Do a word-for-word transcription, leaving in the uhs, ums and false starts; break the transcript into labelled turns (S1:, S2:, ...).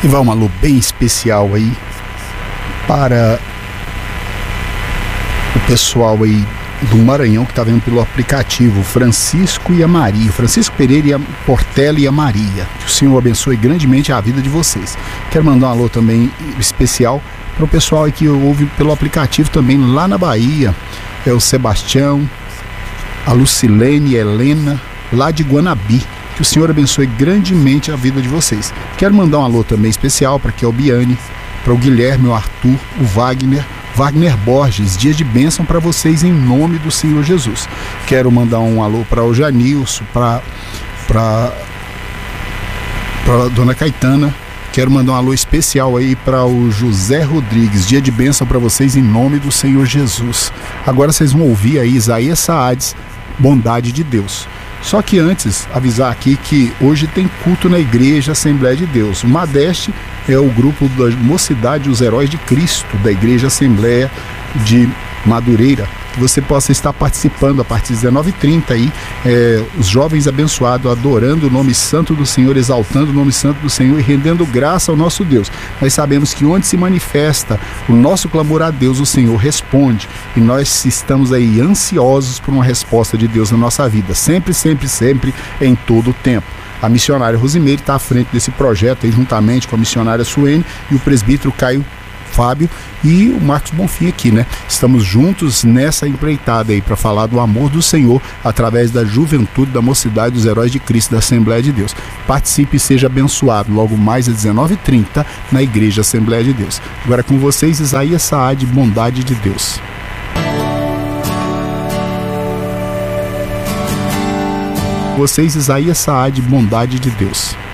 S1: E vai um alô bem especial aí para o pessoal aí do Maranhão que está vendo pelo aplicativo, o Francisco e a Maria, Francisco Pereira e a Portela e a Maria. Que o Senhor abençoe grandemente a vida de vocês. Quero mandar um alô também especial para o pessoal aí que ouve pelo aplicativo também lá na Bahia. É o Sebastião, a Lucilene e a Helena, lá de Guanabi. Que o Senhor abençoe grandemente a vida de vocês. Quero mandar um alô também especial para que é o Biane, para o Guilherme, o Arthur, o Wagner, Wagner Borges. Dias de bênção para vocês em nome do Senhor Jesus. Quero mandar um alô para o Janilson, para para para Dona Caetana. Quero mandar um alô especial aí para o José Rodrigues. Dia de bênção para vocês em nome do Senhor Jesus. Agora vocês vão ouvir aí Isaías Saades, Bondade de Deus. Só que antes, avisar aqui que hoje tem culto na Igreja Assembleia de Deus. O Madeste é o grupo da Mocidade Os Heróis de Cristo, da Igreja Assembleia de Madureira. Que você possa estar participando a partir das dezenove e trinta aí, é, os jovens abençoados, adorando o nome santo do Senhor, exaltando o nome santo do Senhor e rendendo graça ao nosso Deus. Nós sabemos que onde se manifesta o nosso clamor a Deus, o Senhor responde, e nós estamos aí ansiosos por uma resposta de Deus na nossa vida, sempre, sempre, sempre, em todo o tempo. A missionária Rosimeire está à frente desse projeto aí, juntamente com a missionária Suene e o presbítero Caio Fábio e o Marcos Bonfim aqui, né? Estamos juntos nessa empreitada aí para falar do amor do Senhor através da juventude, da mocidade dos heróis de Cristo da Assembleia de Deus. Participe e seja abençoado logo mais às dezenove e trinta na Igreja Assembleia de Deus. Agora com vocês, Isaías Saad, Bondade de Deus. Vocês, Isaías Saad, Bondade de Deus.